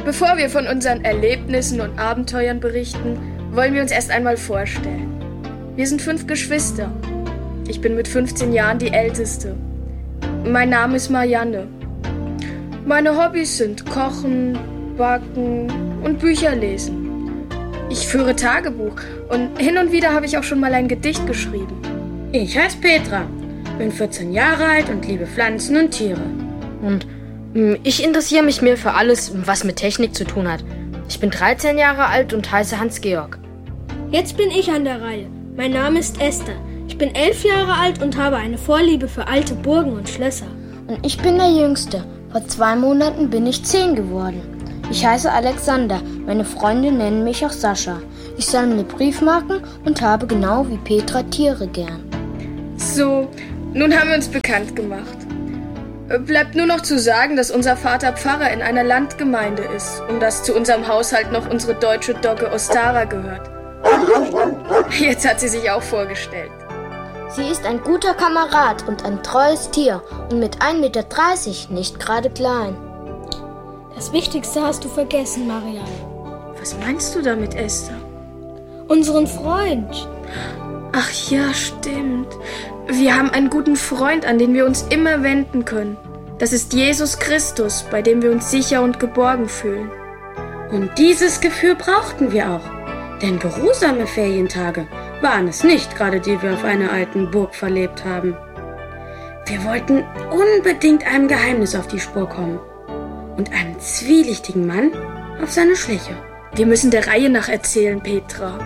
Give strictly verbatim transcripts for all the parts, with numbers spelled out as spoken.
Bevor wir von unseren Erlebnissen und Abenteuern berichten, wollen wir uns erst einmal vorstellen. Wir sind fünf Geschwister. Ich bin mit fünfzehn Jahren die Älteste. Mein Name ist Marianne. Meine Hobbys sind Kochen, Backen und Bücher lesen. Ich führe Tagebuch und hin und wieder habe ich auch schon mal ein Gedicht geschrieben. Ich heiße Petra, bin vierzehn Jahre alt und liebe Pflanzen und Tiere. Und mh, ich interessiere mich mehr für alles, was mit Technik zu tun hat. Ich bin dreizehn Jahre alt und heiße Hans-Georg. Jetzt bin ich an der Reihe. Mein Name ist Esther. Ich bin elf Jahre alt und habe eine Vorliebe für alte Burgen und Schlösser. Und ich bin der Jüngste. Vor zwei Monaten bin ich zehn geworden. Ich heiße Alexander. Meine Freunde nennen mich auch Sascha. Ich sammle Briefmarken und habe genau wie Petra Tiere gern. So, nun haben wir uns bekannt gemacht. Bleibt nur noch zu sagen, dass unser Vater Pfarrer in einer Landgemeinde ist und dass zu unserem Haushalt noch unsere deutsche Dogge Ostara gehört. Jetzt hat sie sich auch vorgestellt. Sie ist ein guter Kamerad und ein treues Tier und mit ein Meter dreißig nicht gerade klein. Das Wichtigste hast du vergessen, Marianne. Was meinst du damit, Esther? Unseren Freund. Ach ja, stimmt. Wir haben einen guten Freund, an den wir uns immer wenden können. Das ist Jesus Christus, bei dem wir uns sicher und geborgen fühlen. Und dieses Gefühl brauchten wir auch. Denn geruhsame Ferientage waren es nicht, gerade die wir auf einer alten Burg verlebt haben. Wir wollten unbedingt einem Geheimnis auf die Spur kommen und einem zwielichtigen Mann auf seine Schliche. Wir müssen der Reihe nach erzählen, Petra.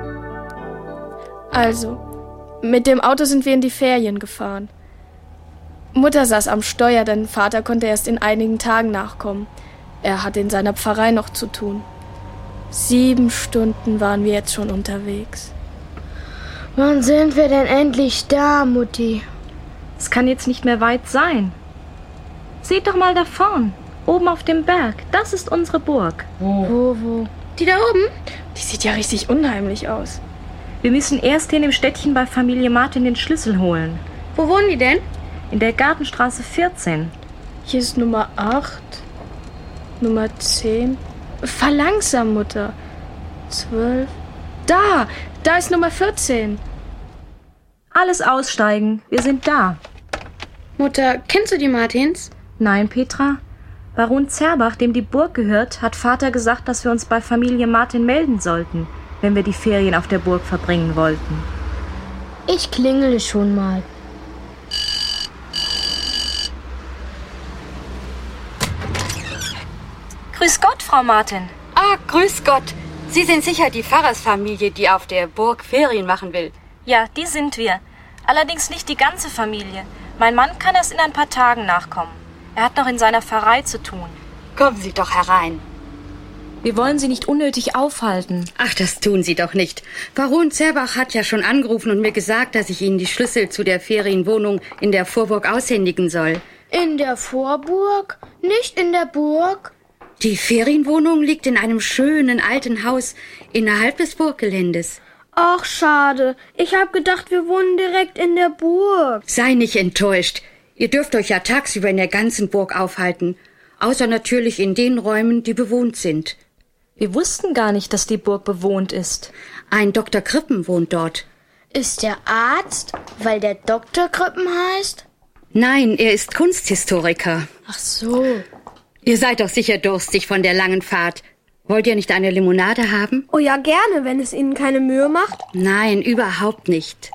Also, mit dem Auto sind wir in die Ferien gefahren. Mutter saß am Steuer, denn Vater konnte erst in einigen Tagen nachkommen. Er hatte in seiner Pfarrei noch zu tun. Sieben Stunden waren wir jetzt schon unterwegs. Wann sind wir denn endlich da, Mutti? Es kann jetzt nicht mehr weit sein. Seht doch mal da vorn, oben auf dem Berg. Das ist unsere Burg. Wo? Wo, wo? Die da oben? Die sieht ja richtig unheimlich aus. Wir müssen erst in dem Städtchen bei Familie Martin den Schlüssel holen. Wo wohnen die denn? In der Gartenstraße vierzehn. Hier ist Nummer acht, Nummer zehn. Verlangsam, Mutter. zwölf. Da, da ist Nummer vierzehn. Alles aussteigen, wir sind da. Mutter, kennst du die Martins? Nein, Petra. Baron Zerbach, dem die Burg gehört, hat Vater gesagt, dass wir uns bei Familie Martin melden sollten, wenn wir die Ferien auf der Burg verbringen wollten. Ich klingele schon mal. Grüß Gott, Frau Martin. Ah, grüß Gott. Sie sind sicher die Pfarrersfamilie, die auf der Burg Ferien machen will. Ja, die sind wir. Allerdings nicht die ganze Familie. Mein Mann kann erst in ein paar Tagen nachkommen. Er hat noch in seiner Pfarrei zu tun. Kommen Sie doch herein. Wir wollen Sie nicht unnötig aufhalten. Ach, das tun Sie doch nicht. Baron Zerbach hat ja schon angerufen und mir gesagt, dass ich Ihnen die Schlüssel zu der Ferienwohnung in der Vorburg aushändigen soll. In der Vorburg? Nicht in der Burg? Die Ferienwohnung liegt in einem schönen alten Haus innerhalb des Burggeländes. Ach, schade. Ich hab gedacht, wir wohnen direkt in der Burg. Sei nicht enttäuscht. Ihr dürft euch ja tagsüber in der ganzen Burg aufhalten. Außer natürlich in den Räumen, die bewohnt sind. Wir wussten gar nicht, dass die Burg bewohnt ist. Ein Doktor Krippen wohnt dort. Ist der Arzt, weil der Doktor Krippen heißt? Nein, er ist Kunsthistoriker. Ach so. Ihr seid doch sicher durstig von der langen Fahrt. Wollt ihr nicht eine Limonade haben? Oh ja, gerne, wenn es Ihnen keine Mühe macht. Nein, überhaupt nicht.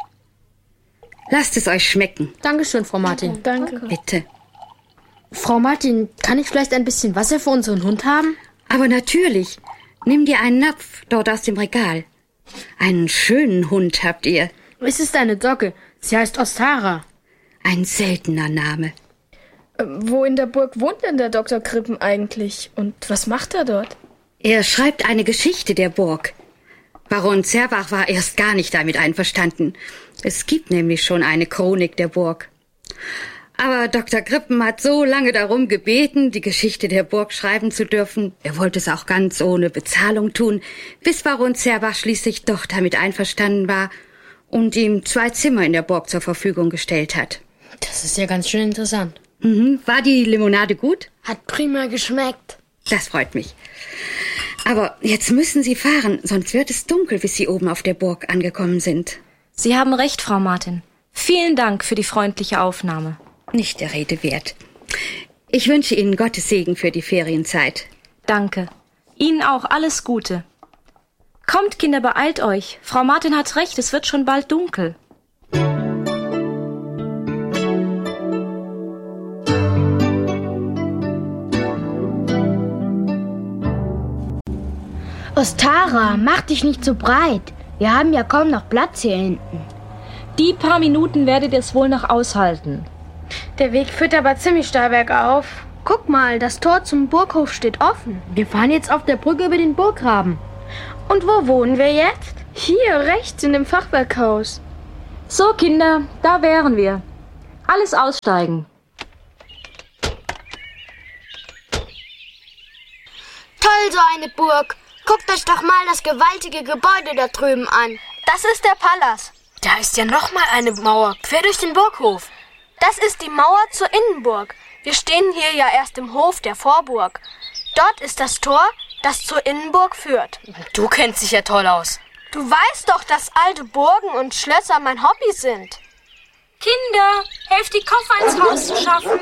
Lasst es euch schmecken. Dankeschön, Frau Martin. Danke. Bitte. Frau Martin, kann ich vielleicht ein bisschen Wasser für unseren Hund haben? Aber natürlich. Nimm dir einen Napf dort aus dem Regal. Einen schönen Hund habt ihr. Es ist eine Dogge. Sie heißt Ostara. Ein seltener Name. Äh, wo in der Burg wohnt denn der Doktor Krippen eigentlich? Und was macht er dort? Er schreibt eine Geschichte der Burg. Baron Zerbach war erst gar nicht damit einverstanden. Es gibt nämlich schon eine Chronik der Burg. Aber Doktor Krippen hat so lange darum gebeten, die Geschichte der Burg schreiben zu dürfen. Er wollte es auch ganz ohne Bezahlung tun, bis Baron Zerbach schließlich doch damit einverstanden war und ihm zwei Zimmer in der Burg zur Verfügung gestellt hat. Das ist ja ganz schön interessant. Mhm. War die Limonade gut? Hat prima geschmeckt. Das freut mich. Aber jetzt müssen Sie fahren, sonst wird es dunkel, bis Sie oben auf der Burg angekommen sind. Sie haben recht, Frau Martin. Vielen Dank für die freundliche Aufnahme. Nicht der Rede wert. Ich wünsche Ihnen Gottes Segen für die Ferienzeit. Danke. Ihnen auch alles Gute. Kommt, Kinder, beeilt euch. Frau Martin hat recht, es wird schon bald dunkel. Ostara, mach dich nicht so breit. Wir haben ja kaum noch Platz hier hinten. Die paar Minuten werdet ihr es wohl noch aushalten. Der Weg führt aber ziemlich steil bergauf. Guck mal, das Tor zum Burghof steht offen. Wir fahren jetzt auf der Brücke über den Burggraben. Und wo wohnen wir jetzt? Hier, rechts in dem Fachwerkhaus. So, Kinder, da wären wir. Alles aussteigen. Toll, so eine Burg. Guckt euch doch mal das gewaltige Gebäude da drüben an. Das ist der Palas. Da ist ja noch mal eine Mauer, quer durch den Burghof. Das ist die Mauer zur Innenburg. Wir stehen hier ja erst im Hof der Vorburg. Dort ist das Tor, das zur Innenburg führt. Du kennst dich ja toll aus. Du weißt doch, dass alte Burgen und Schlösser mein Hobby sind. Kinder, helft die Koffer ins Haus zu schaffen.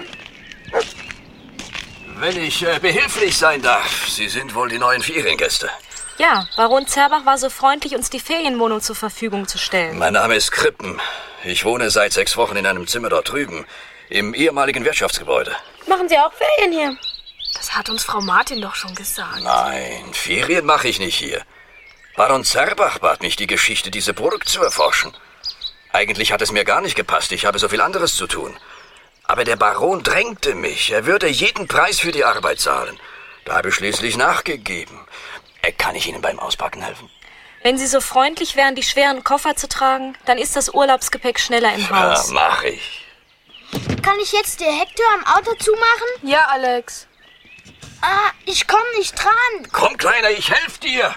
Wenn ich äh, behilflich sein darf, Sie sind wohl die neuen Feriengäste. Ja, Baron Zerbach war so freundlich, uns die Ferienwohnung zur Verfügung zu stellen. Mein Name ist Krippen. Ich wohne seit sechs Wochen in einem Zimmer dort drüben, im ehemaligen Wirtschaftsgebäude. Machen Sie auch Ferien hier? Das hat uns Frau Martin doch schon gesagt. Nein, Ferien mache ich nicht hier. Baron Zerbach bat mich, die Geschichte dieser Burg zu erforschen. Eigentlich hat es mir gar nicht gepasst, ich habe so viel anderes zu tun. Aber der Baron drängte mich, er würde jeden Preis für die Arbeit zahlen. Da habe ich schließlich nachgegeben. Kann ich Ihnen beim Auspacken helfen? Wenn Sie so freundlich wären, die schweren Koffer zu tragen, dann ist das Urlaubsgepäck schneller im Haus. Ja, mach ich. Kann ich jetzt die Hecktür am Auto zumachen? Ja, Alex. Ah, ich komm nicht dran. Komm, Kleiner, ich helf dir.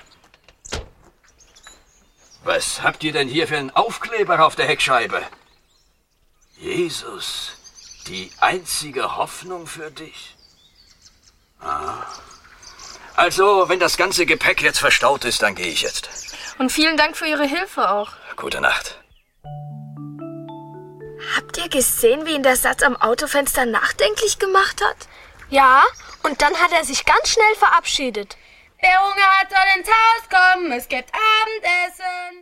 Was habt ihr denn hier für einen Aufkleber auf der Heckscheibe? Jesus, die einzige Hoffnung für dich. Ah. Also, wenn das ganze Gepäck jetzt verstaut ist, dann gehe ich jetzt. Und vielen Dank für Ihre Hilfe auch. Gute Nacht. Habt ihr gesehen, wie ihn der Satz am Autofenster nachdenklich gemacht hat? Ja, und dann hat er sich ganz schnell verabschiedet. Wer Hunger hat, soll ins Haus kommen, es gibt Abendessen.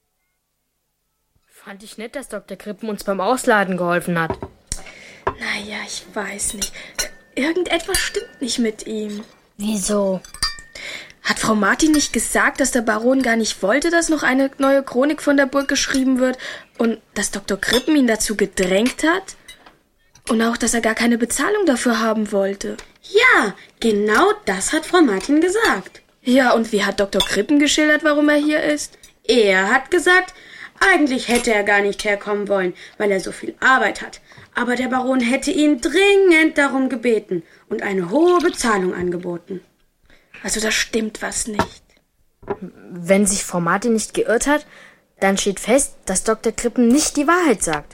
Fand ich nett, dass Doktor Krippen uns beim Ausladen geholfen hat. Naja, ich weiß nicht. Irgendetwas stimmt nicht mit ihm. Wieso? Hat Frau Martin nicht gesagt, dass der Baron gar nicht wollte, dass noch eine neue Chronik von der Burg geschrieben wird und dass Doktor Krippen ihn dazu gedrängt hat? Und auch, dass er gar keine Bezahlung dafür haben wollte. Ja, genau das hat Frau Martin gesagt. Ja, und wie hat Doktor Krippen geschildert, warum er hier ist? Er hat gesagt, eigentlich hätte er gar nicht herkommen wollen, weil er so viel Arbeit hat. Aber der Baron hätte ihn dringend darum gebeten und eine hohe Bezahlung angeboten. Also da stimmt was nicht. Wenn sich Frau Martin nicht geirrt hat, dann steht fest, dass Doktor Krippen nicht die Wahrheit sagt.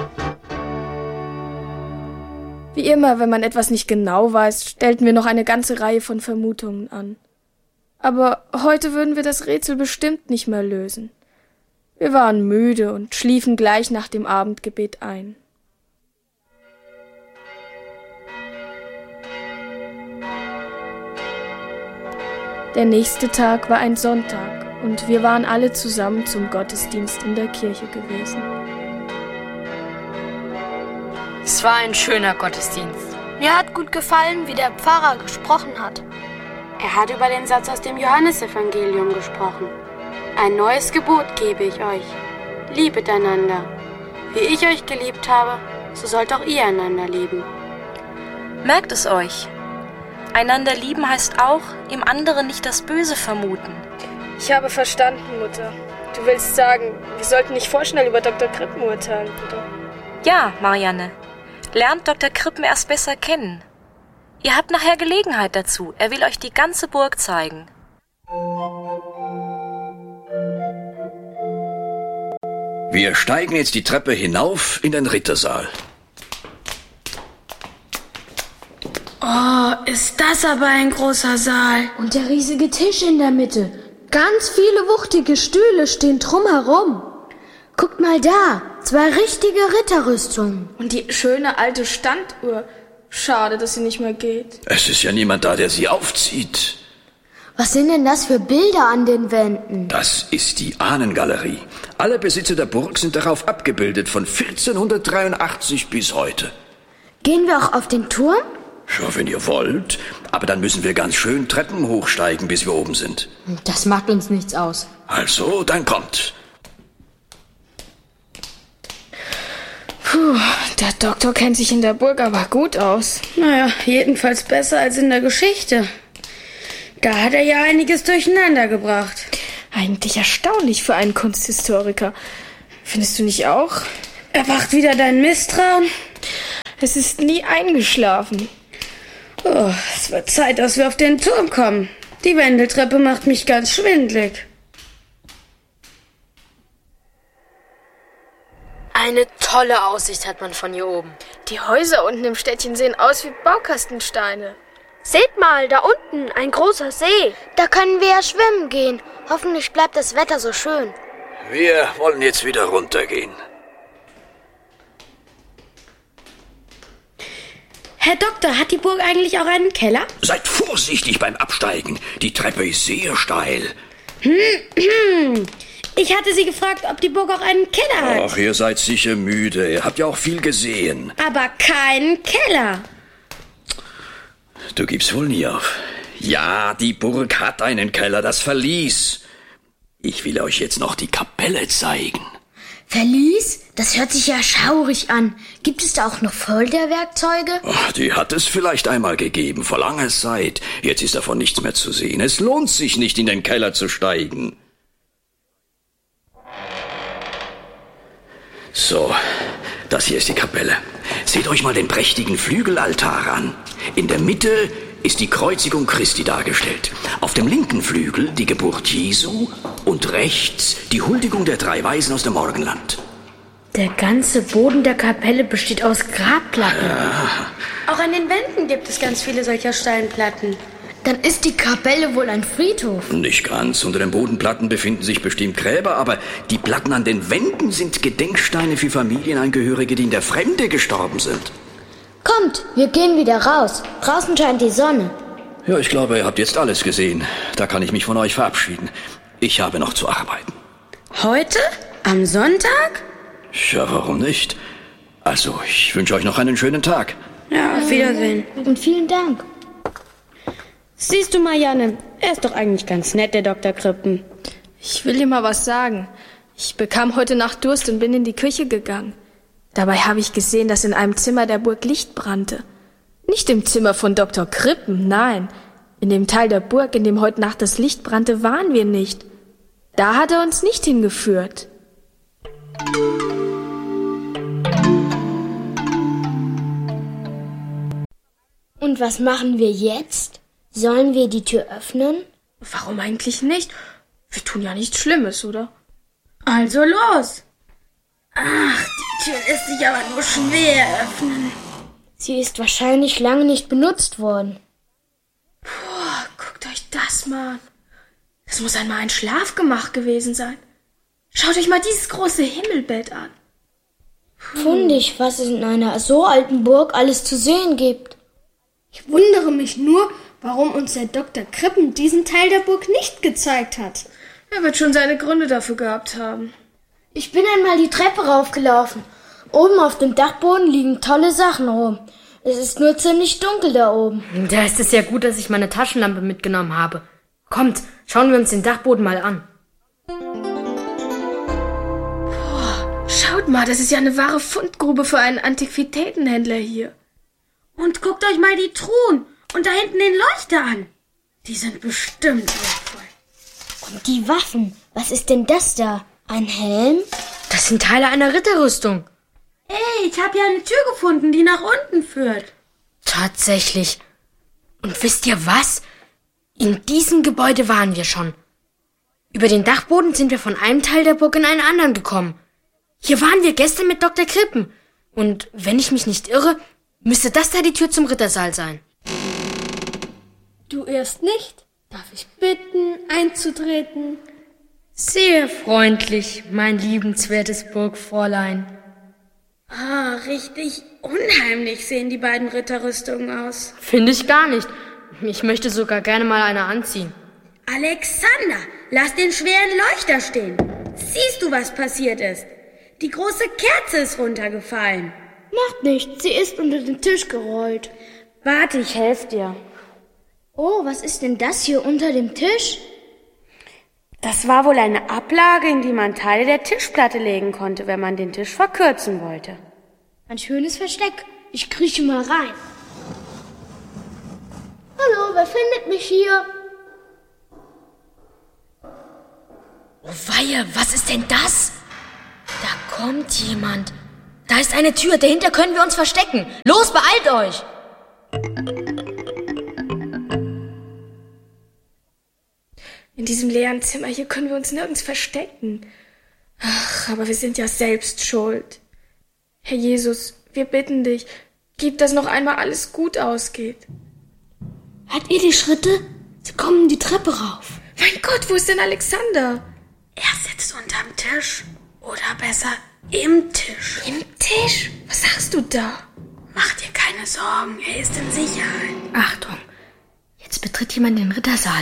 Wie immer, wenn man etwas nicht genau weiß, stellten wir noch eine ganze Reihe von Vermutungen an. Aber heute würden wir das Rätsel bestimmt nicht mehr lösen. Wir waren müde und schliefen gleich nach dem Abendgebet ein. Der nächste Tag war ein Sonntag und wir waren alle zusammen zum Gottesdienst in der Kirche gewesen. Es war ein schöner Gottesdienst. Mir hat gut gefallen, wie der Pfarrer gesprochen hat. Er hat über den Satz aus dem Johannesevangelium gesprochen. Ein neues Gebot gebe ich euch. Liebet einander. Wie ich euch geliebt habe, so sollt auch ihr einander lieben. Merkt es euch. Einander lieben heißt auch, im anderen nicht das Böse vermuten. Ich habe verstanden, Mutter. Du willst sagen, wir sollten nicht vorschnell über Doktor Krippen urteilen, oder? Ja, Marianne. Lernt Doktor Krippen erst besser kennen. Ihr habt nachher Gelegenheit dazu. Er will euch die ganze Burg zeigen. Wir steigen jetzt die Treppe hinauf in den Rittersaal. Oh, Oh, ist das aber ein großer Saal. Und der riesige Tisch in der Mitte. Ganz viele wuchtige Stühle stehen drumherum. Guckt mal da, zwei richtige Ritterrüstungen. Und die schöne alte Standuhr. Schade, dass sie nicht mehr geht. Es ist ja niemand da, der sie aufzieht. Was sind denn das für Bilder an den Wänden? Das ist die Ahnengalerie. Alle Besitzer der Burg sind darauf abgebildet, von vierzehnhundertdreiundachtzig bis heute. Gehen wir auch auf den Turm? Ja, wenn ihr wollt. Aber dann müssen wir ganz schön Treppen hochsteigen, bis wir oben sind. Das macht uns nichts aus. Also, dann kommt. Puh, der Doktor kennt sich in der Burg aber gut aus. Naja, jedenfalls besser als in der Geschichte. Da hat er ja einiges durcheinander gebracht. Eigentlich erstaunlich für einen Kunsthistoriker. Findest du nicht auch? Erwacht wieder dein Misstrauen? Es ist nie eingeschlafen. Oh, es wird Zeit, dass wir auf den Turm kommen. Die Wendeltreppe macht mich ganz schwindlig. Eine tolle Aussicht hat man von hier oben. Die Häuser unten im Städtchen sehen aus wie Baukastensteine. Seht mal, da unten, ein großer See. Da können wir ja schwimmen gehen. Hoffentlich bleibt das Wetter so schön. Wir wollen jetzt wieder runtergehen. Herr Doktor, hat die Burg eigentlich auch einen Keller? Seid vorsichtig beim Absteigen. Die Treppe ist sehr steil. Ich hatte Sie gefragt, ob die Burg auch einen Keller hat. Ach, ihr seid sicher müde. Ihr habt ja auch viel gesehen. Aber keinen Keller. Du gibst wohl nie auf. Ja, die Burg hat einen Keller, das Verlies. Ich will euch jetzt noch die Kapelle zeigen. Verlies? Das hört sich ja schaurig an. Gibt es da auch noch Folterwerkzeuge? Ach, die hat es vielleicht einmal gegeben, vor langer Zeit. Jetzt ist davon nichts mehr zu sehen. Es lohnt sich nicht, in den Keller zu steigen. So, das hier ist die Kapelle. Seht euch mal den prächtigen Flügelaltar an. In der Mitte ist die Kreuzigung Christi dargestellt. Auf dem linken Flügel die Geburt Jesu und rechts die Huldigung der drei Weisen aus dem Morgenland. Der ganze Boden der Kapelle besteht aus Grabplatten. Ja. Auch an den Wänden gibt es ganz viele solcher Steinplatten. Dann ist die Kapelle wohl ein Friedhof. Nicht ganz. Unter den Bodenplatten befinden sich bestimmt Gräber, aber die Platten an den Wänden sind Gedenksteine für Familienangehörige, die in der Fremde gestorben sind. Kommt, wir gehen wieder raus. Draußen scheint die Sonne. Ja, ich glaube, ihr habt jetzt alles gesehen. Da kann ich mich von euch verabschieden. Ich habe noch zu arbeiten. Heute? Am Sonntag? Ja, warum nicht? Also, ich wünsche euch noch einen schönen Tag. Ja, auf Wiedersehen. Und vielen Dank. Siehst du, Marianne, er ist doch eigentlich ganz nett, der Doktor Krippen. Ich will dir mal was sagen. Ich bekam heute Nacht Durst und bin in die Küche gegangen. Dabei habe ich gesehen, dass in einem Zimmer der Burg Licht brannte. Nicht im Zimmer von Doktor Krippen, nein. In dem Teil der Burg, in dem heute Nacht das Licht brannte, waren wir nicht. Da hat er uns nicht hingeführt. Und was machen wir jetzt? Sollen wir die Tür öffnen? Warum eigentlich nicht? Wir tun ja nichts Schlimmes, oder? Also los! Ach, die Tür lässt sich aber nur schwer öffnen. Sie ist wahrscheinlich lange nicht benutzt worden. Puh, guckt euch das mal an. Das muss einmal ein Schlafgemach gewesen sein. Schaut euch mal dieses große Himmelbett an. Fundig, was es in einer so alten Burg alles zu sehen gibt. Ich wundere mich nur, warum uns der Doktor Krippen diesen Teil der Burg nicht gezeigt hat. Er wird schon seine Gründe dafür gehabt haben. Ich bin einmal die Treppe raufgelaufen. Oben auf dem Dachboden liegen tolle Sachen rum. Es ist nur ziemlich dunkel da oben. Da ist es ja gut, dass ich meine Taschenlampe mitgenommen habe. Kommt, schauen wir uns den Dachboden mal an. Boah, schaut mal, das ist ja eine wahre Fundgrube für einen Antiquitätenhändler hier. Und guckt euch mal die Truhen und da hinten den Leuchter an. Die sind bestimmt wertvoll. Und die Waffen, was ist denn das da? Ein Helm? Das sind Teile einer Ritterrüstung. Ey, ich habe ja eine Tür gefunden, die nach unten führt. Tatsächlich. Und wisst ihr was? In diesem Gebäude waren wir schon. Über den Dachboden sind wir von einem Teil der Burg in einen anderen gekommen. Hier waren wir gestern mit Doktor Krippen. Und wenn ich mich nicht irre, müsste das da die Tür zum Rittersaal sein. Du irrst nicht? Darf ich bitten, einzutreten? Sehr freundlich, mein liebenswertes Burgfräulein. Ah, richtig unheimlich sehen die beiden Ritterrüstungen aus. Finde ich gar nicht. Ich möchte sogar gerne mal eine anziehen. Alexander, lass den schweren Leuchter stehen. Siehst du, was passiert ist? Die große Kerze ist runtergefallen. Macht nichts, sie ist unter den Tisch gerollt. Warte, ich helfe dir. Oh, was ist denn das hier unter dem Tisch? Das war wohl eine Ablage, in die man Teile der Tischplatte legen konnte, wenn man den Tisch verkürzen wollte. Ein schönes Versteck. Ich krieche mal rein. Hallo, wer findet mich hier? Oh weia, was ist denn das? Da kommt jemand. Da ist eine Tür, dahinter können wir uns verstecken. Los, beeilt euch! In diesem leeren Zimmer hier können wir uns nirgends verstecken. Ach, aber wir sind ja selbst schuld. Herr Jesus, wir bitten dich, gib, dass noch einmal alles gut ausgeht. Hört ihr die Schritte? Sie kommen die Treppe rauf. Mein Gott, wo ist denn Alexander? Er sitzt unterm Tisch. Oder besser, im Tisch. Im Tisch? Was sagst du da? Mach dir keine Sorgen, er ist in Sicherheit. Achtung, jetzt betritt jemand den Rittersaal.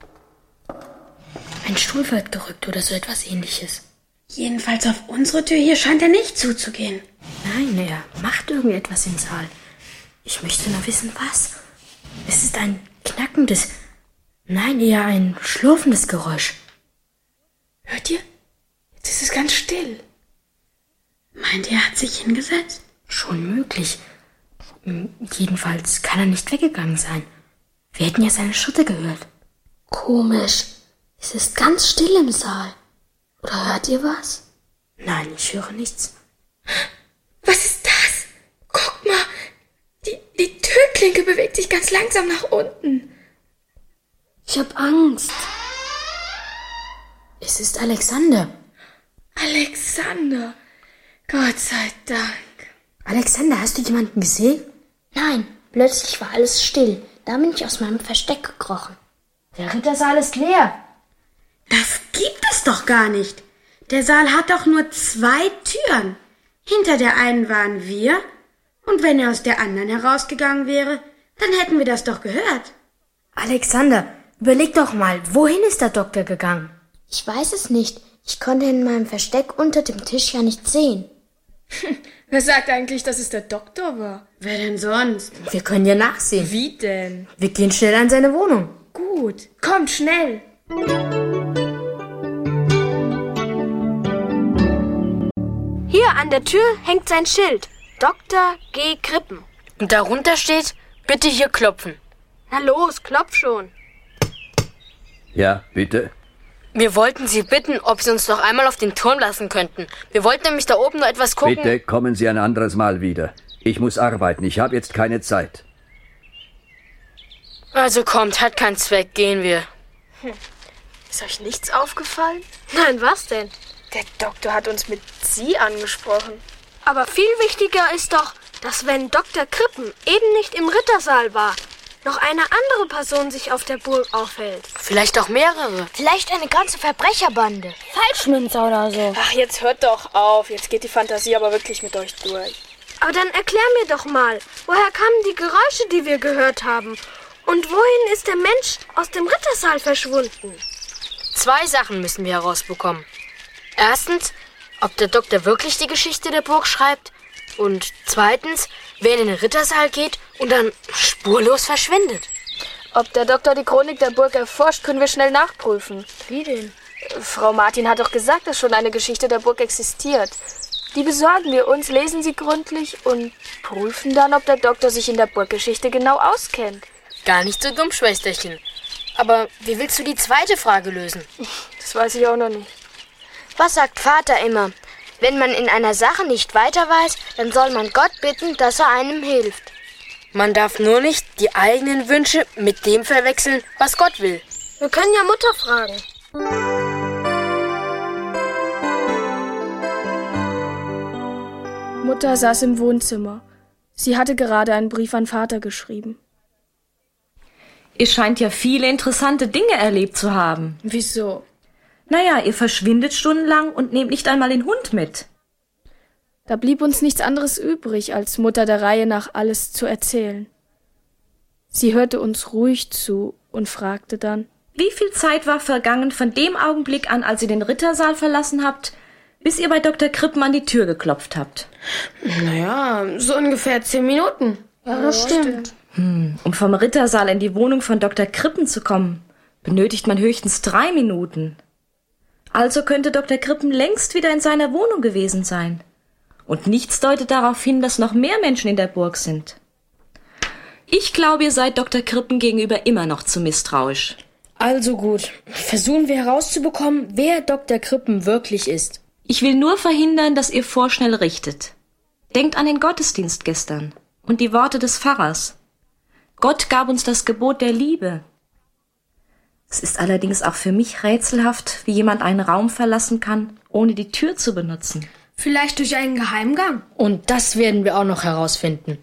Ein Stuhl wird gerückt oder so etwas Ähnliches. Jedenfalls auf unsere Tür hier scheint er nicht zuzugehen. Nein, er macht irgendetwas im Saal. Ich möchte nur wissen, was. Es ist ein knackendes, nein, eher ein schlurfendes Geräusch. Hört ihr? Jetzt ist es ganz still. Meint ihr, er hat sich hingesetzt? Schon möglich. Jedenfalls kann er nicht weggegangen sein. Wir hätten ja seine Schritte gehört. Komisch. Es ist ganz still im Saal. Oder hört ihr was? Nein, ich höre nichts. Was ist das? Guck mal. Die, die Türklinke bewegt sich ganz langsam nach unten. Ich hab Angst. Es ist Alexander. Alexander. Gott sei Dank. Alexander, hast du jemanden gesehen? Nein, plötzlich war alles still. Da bin ich aus meinem Versteck gekrochen. Der Rittersaal ist leer. Das gibt es doch gar nicht. Der Saal hat doch nur zwei Türen. Hinter der einen waren wir, und wenn er aus der anderen herausgegangen wäre, dann hätten wir das doch gehört. Alexander, überleg doch mal, wohin ist der Doktor gegangen? Ich weiß es nicht. Ich konnte in meinem Versteck unter dem Tisch ja nicht sehen. Wer sagt eigentlich, dass es der Doktor war? Wer denn sonst? Wir können ja nachsehen. Wie denn? Wir gehen schnell an seine Wohnung. Gut, kommt schnell. Hier an der Tür hängt sein Schild. Doktor G. Krippen. Und darunter steht, bitte hier klopfen. Na los, klopf schon. Ja, bitte. Wir wollten Sie bitten, ob Sie uns noch einmal auf den Turm lassen könnten. Wir wollten nämlich da oben noch etwas gucken. Bitte kommen Sie ein anderes Mal wieder. Ich muss arbeiten, ich habe jetzt keine Zeit. Also kommt, hat keinen Zweck, gehen wir. Hm. Ist euch nichts aufgefallen? Nein, was denn? Der Doktor hat uns mit Sie angesprochen. Aber viel wichtiger ist doch, dass wenn Doktor Krippen eben nicht im Rittersaal war, noch eine andere Person sich auf der Burg aufhält. Vielleicht auch mehrere. Vielleicht eine ganze Verbrecherbande. Falschmünzer oder so. Ach, jetzt hört doch auf. Jetzt geht die Fantasie aber wirklich mit euch durch. Aber dann erklär mir doch mal, woher kamen die Geräusche, die wir gehört haben? Und wohin ist der Mensch aus dem Rittersaal verschwunden? Zwei Sachen müssen wir herausbekommen. Erstens, ob der Doktor wirklich die Geschichte der Burg schreibt. Und zweitens, wer in den Rittersaal geht und dann spurlos verschwindet. Ob der Doktor die Chronik der Burg erforscht, können wir schnell nachprüfen. Wie denn? Frau Martin hat doch gesagt, dass schon eine Geschichte der Burg existiert. Die besorgen wir uns, lesen sie gründlich und prüfen dann, ob der Doktor sich in der Burggeschichte genau auskennt. Gar nicht so dumm, Schwesterchen. Aber wie willst du die zweite Frage lösen? Das weiß ich auch noch nicht. Was sagt Vater immer? Wenn man in einer Sache nicht weiter weiß, dann soll man Gott bitten, dass er einem hilft. Man darf nur nicht die eigenen Wünsche mit dem verwechseln, was Gott will. Wir können ja Mutter fragen. Mutter saß im Wohnzimmer. Sie hatte gerade einen Brief an Vater geschrieben. Ihr scheint ja viele interessante Dinge erlebt zu haben. Wieso? Naja, ihr verschwindet stundenlang und nehmt nicht einmal den Hund mit. Da blieb uns nichts anderes übrig, als Mutter der Reihe nach alles zu erzählen. Sie hörte uns ruhig zu und fragte dann: Wie viel Zeit war vergangen von dem Augenblick an, als ihr den Rittersaal verlassen habt, bis ihr bei Doktor Krippen an die Tür geklopft habt? Naja, so ungefähr zehn Minuten. Ja, das stimmt. Hm, um vom Rittersaal in die Wohnung von Doktor Krippen zu kommen, benötigt man höchstens drei Minuten. Also könnte Doktor Krippen längst wieder in seiner Wohnung gewesen sein. Und nichts deutet darauf hin, dass noch mehr Menschen in der Burg sind. Ich glaube, ihr seid Doktor Krippen gegenüber immer noch zu misstrauisch. Also gut, versuchen wir herauszubekommen, wer Doktor Krippen wirklich ist. Ich will nur verhindern, dass ihr vorschnell richtet. Denkt an den Gottesdienst gestern und die Worte des Pfarrers. Gott gab uns das Gebot der Liebe. Es ist allerdings auch für mich rätselhaft, wie jemand einen Raum verlassen kann, ohne die Tür zu benutzen. Vielleicht durch einen Geheimgang. Und das werden wir auch noch herausfinden.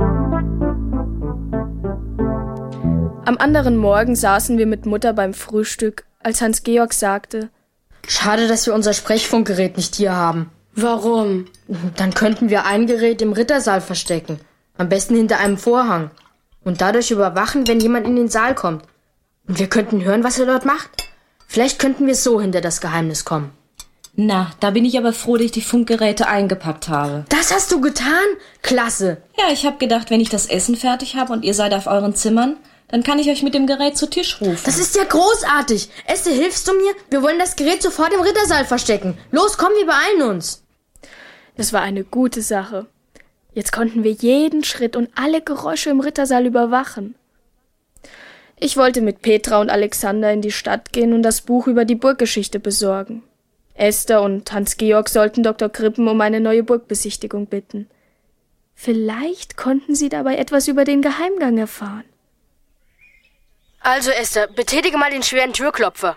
Am anderen Morgen saßen wir mit Mutter beim Frühstück, als Hans-Georg sagte: Schade, dass wir unser Sprechfunkgerät nicht hier haben. Warum? Dann könnten wir ein Gerät im Rittersaal verstecken. Am besten hinter einem Vorhang. Und dadurch überwachen, wenn jemand in den Saal kommt. Und wir könnten hören, was er dort macht. Vielleicht könnten wir so hinter das Geheimnis kommen. Na, da bin ich aber froh, dass ich die Funkgeräte eingepackt habe. Das hast du getan? Klasse. Ja, ich habe gedacht, wenn ich das Essen fertig habe und ihr seid auf euren Zimmern, dann kann ich euch mit dem Gerät zu Tisch rufen. Das ist ja großartig. Esther, hilfst du mir? Wir wollen das Gerät sofort im Rittersaal verstecken. Los, komm, wir beeilen uns. Das war eine gute Sache. Jetzt konnten wir jeden Schritt und alle Geräusche im Rittersaal überwachen. Ich wollte mit Petra und Alexander in die Stadt gehen und das Buch über die Burggeschichte besorgen. Esther und Hans-Georg sollten Doktor Krippen um eine neue Burgbesichtigung bitten. Vielleicht konnten sie dabei etwas über den Geheimgang erfahren. Also, Esther, betätige mal den schweren Türklopfer.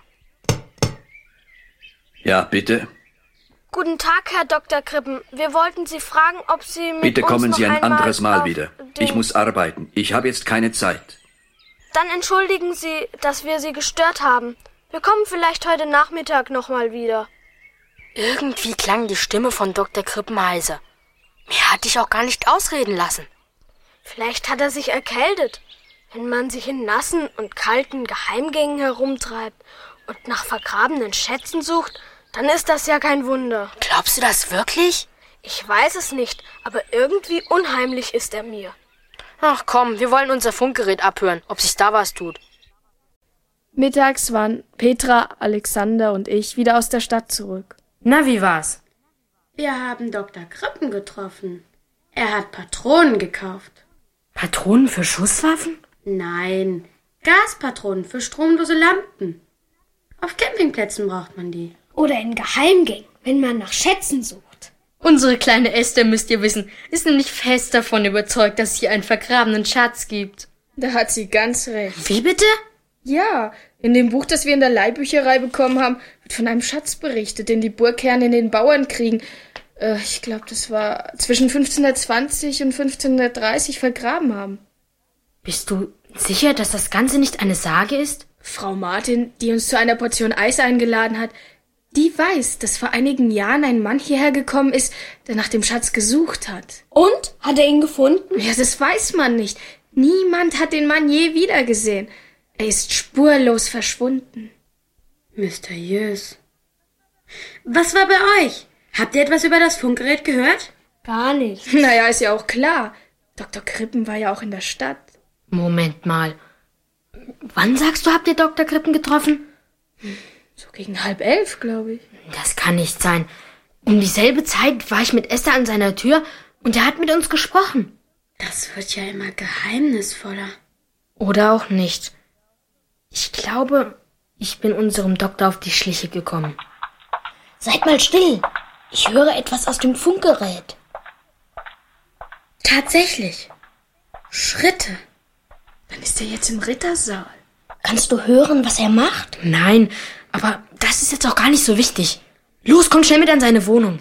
Ja, bitte. Guten Tag, Herr Doktor Krippen. Wir wollten Sie fragen, ob Sie mit Bitte uns kommen noch Sie ein einmal anderes Mal auf wieder. den- Ich muss arbeiten. Ich habe jetzt keine Zeit. Dann entschuldigen Sie, dass wir Sie gestört haben. Wir kommen vielleicht heute Nachmittag noch mal wieder. Irgendwie klang die Stimme von Doktor Krippen heiser. Mehr hatte ich auch gar nicht ausreden lassen. Vielleicht hat er sich erkältet. Wenn man sich in nassen und kalten Geheimgängen herumtreibt und nach vergrabenen Schätzen sucht, dann ist das ja kein Wunder. Glaubst du das wirklich? Ich weiß es nicht, aber irgendwie unheimlich ist er mir. Ach komm, wir wollen unser Funkgerät abhören, ob sich da was tut. Mittags waren Petra, Alexander und ich wieder aus der Stadt zurück. Na, wie war's? Wir haben Doktor Krippen getroffen. Er hat Patronen gekauft. Patronen für Schusswaffen? Nein, Gaspatronen für stromlose Lampen. Auf Campingplätzen braucht man die. Oder in Geheimgängen, wenn man nach Schätzen sucht. Unsere kleine Esther, müsst ihr wissen, ist nämlich fest davon überzeugt, dass es hier einen vergrabenen Schatz gibt. Da hat sie ganz recht. Wie bitte? Ja, in dem Buch, das wir in der Leihbücherei bekommen haben, wird von einem Schatz berichtet, den die Burgherren in den Bauernkriegen, äh, ich glaube, das war zwischen fünfzehnhundertzwanzig und fünfzehnhundertdreißig vergraben haben. Bist du sicher, dass das Ganze nicht eine Sage ist? Frau Martin, die uns zu einer Portion Eis eingeladen hat, die weiß, dass vor einigen Jahren ein Mann hierher gekommen ist, der nach dem Schatz gesucht hat. Und? Hat er ihn gefunden? Ja, das weiß man nicht. Niemand hat den Mann je wiedergesehen. Er ist spurlos verschwunden. Mysteriös. Was war bei euch? Habt ihr etwas über das Funkgerät gehört? Gar nicht. Naja, ist ja auch klar. Doktor Krippen war ja auch in der Stadt. Moment mal. Wann sagst du, habt ihr Doktor Krippen getroffen? So gegen halb elf, glaube ich. Das kann nicht sein. Um dieselbe Zeit war ich mit Esther an seiner Tür und er hat mit uns gesprochen. Das wird ja immer geheimnisvoller. Oder auch nicht. Ich glaube, ich bin unserem Doktor auf die Schliche gekommen. Seid mal still. Ich höre etwas aus dem Funkgerät. Tatsächlich. Schritte. Dann ist er jetzt im Rittersaal. Kannst du hören, was er macht? Nein, aber das ist jetzt auch gar nicht so wichtig. Los, komm schnell mit an seine Wohnung.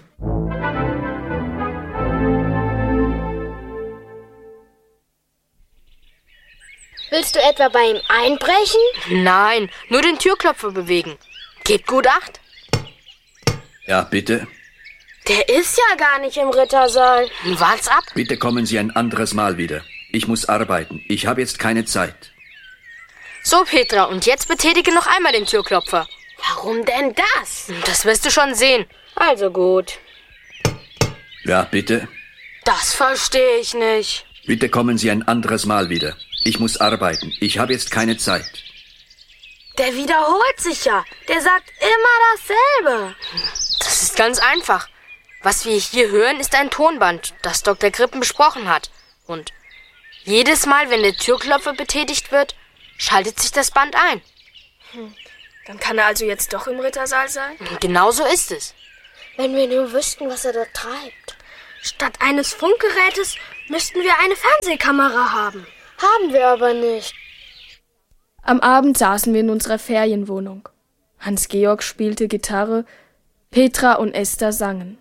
Willst du etwa bei ihm einbrechen? Nein, nur den Türklopfer bewegen. Gebt gut Acht. Ja, bitte. Der ist ja gar nicht im Rittersaal. Wart's ab. Bitte kommen Sie ein anderes Mal wieder. Ich muss arbeiten. Ich habe jetzt keine Zeit. So, Petra, und jetzt betätige noch einmal den Türklopfer. Warum denn das? Das wirst du schon sehen. Also gut. Ja, bitte. Das verstehe ich nicht. Bitte kommen Sie ein anderes Mal wieder. Ich muss arbeiten. Ich habe jetzt keine Zeit. Der wiederholt sich ja. Der sagt immer dasselbe. Das ist ganz einfach. Was wir hier hören, ist ein Tonband, das Doktor Krippen besprochen hat. Und jedes Mal, wenn der Türklopfer betätigt wird, schaltet sich das Band ein. Hm. Dann kann er also jetzt doch im Rittersaal sein? Genau so ist es. Wenn wir nur wüssten, was er dort treibt. Statt eines Funkgerätes müssten wir eine Fernsehkamera haben. Haben wir aber nicht. Am Abend saßen wir in unserer Ferienwohnung. Hans-Georg spielte Gitarre, Petra und Esther sangen.